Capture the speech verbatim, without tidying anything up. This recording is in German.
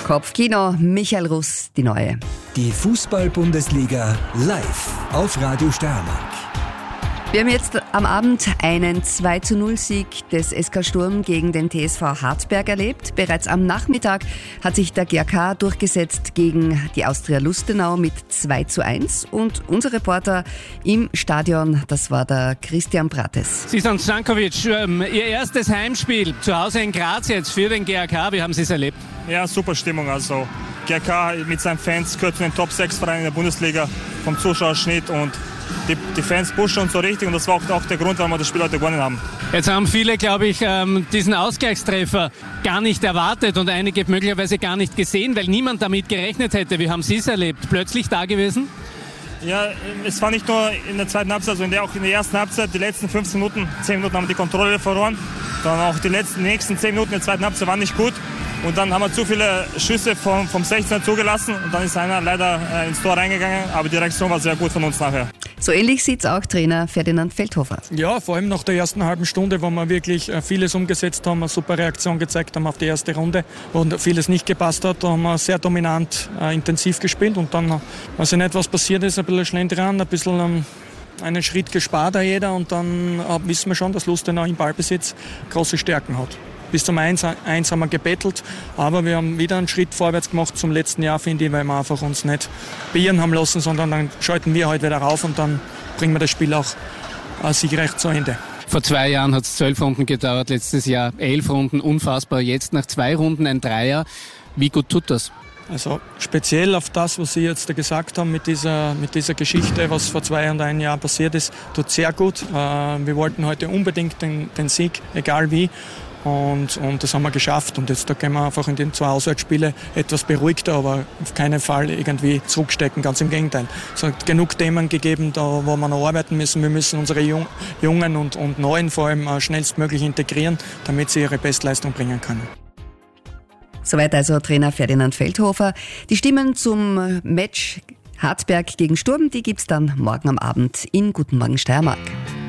Kopfkino, Michael Russ, die neue. Die Fußball-Bundesliga live auf Radio Steiermark. Wir haben jetzt am Abend einen zwei zu null Sieg des S K Sturm gegen den T S V Hartberg erlebt. Bereits am Nachmittag hat sich der G A K durchgesetzt gegen die Austria Lustenau mit zwei zu eins. Und unser Reporter im Stadion, das war der Christian Brates. Zizan Stankovic, Ihr erstes Heimspiel zu Hause in Graz jetzt für den G A K. Wie haben Sie es erlebt? Ja, super Stimmung. Also G A K mit seinen Fans gehört zu den Top sechs Vereinen in der Bundesliga vom Zuschauerschnitt und Die, die Fans pushen uns so richtig und das war auch, auch der Grund, warum wir das Spiel heute gewonnen haben. Jetzt haben viele, glaube ich, diesen Ausgleichstreffer gar nicht erwartet und einige möglicherweise gar nicht gesehen, weil niemand damit gerechnet hätte. Wie haben Sie es erlebt? Plötzlich da gewesen? Ja, es war nicht nur in der zweiten Halbzeit, sondern auch in der ersten Halbzeit. Die letzten fünfzehn Minuten, zehn Minuten haben wir die Kontrolle verloren. Dann auch die letzten, die nächsten zehn Minuten in der zweiten Halbzeit waren nicht gut. Und dann haben wir zu viele Schüsse vom, vom sechzehner zugelassen und dann ist einer leider äh, ins Tor reingegangen. Aber die Reaktion war sehr gut von uns nachher. So ähnlich sieht es auch Trainer Ferdinand Feldhofer. Ja, vor allem nach der ersten halben Stunde, wo wir wirklich vieles umgesetzt haben, eine super Reaktion gezeigt haben auf die erste Runde, wo vieles nicht gepasst hat. Da haben wir sehr dominant, äh, intensiv gespielt und dann, weiß ich nicht, was passiert ist, ein bisschen Schlendrian, ein bisschen ähm, einen Schritt gespart hat jeder und dann äh, wissen wir schon, dass Lustenau im Ballbesitz große Stärken hat. Bis zum eins eins haben wir gebettelt, aber wir haben wieder einen Schritt vorwärts gemacht zum letzten Jahr, finde ich, weil wir einfach uns nicht beirren haben lassen, sondern dann schalten wir halt wieder rauf und dann bringen wir das Spiel auch äh, siegreich zu Ende. Vor zwei Jahren hat es zwölf Runden gedauert, letztes Jahr elf Runden, unfassbar. Jetzt nach zwei Runden ein Dreier. Wie gut tut das? Also speziell auf das, was Sie jetzt gesagt haben mit dieser, mit dieser Geschichte, was vor zwei und ein Jahr passiert ist, tut sehr gut. Äh, wir wollten heute unbedingt den, den Sieg, egal wie. Und, und das haben wir geschafft. Und jetzt da gehen wir einfach in den zwei Auswärtsspiele etwas beruhigter, aber auf keinen Fall irgendwie zurückstecken. Ganz im Gegenteil. Es hat genug Themen gegeben, da, wo wir noch arbeiten müssen. Wir müssen unsere Jungen und, und Neuen vor allem schnellstmöglich integrieren, damit sie ihre Bestleistung bringen können. Soweit also Trainer Ferdinand Feldhofer. Die Stimmen zum Match Hartberg gegen Sturm, die gibt's dann morgen am Abend in Guten Morgen Steiermark.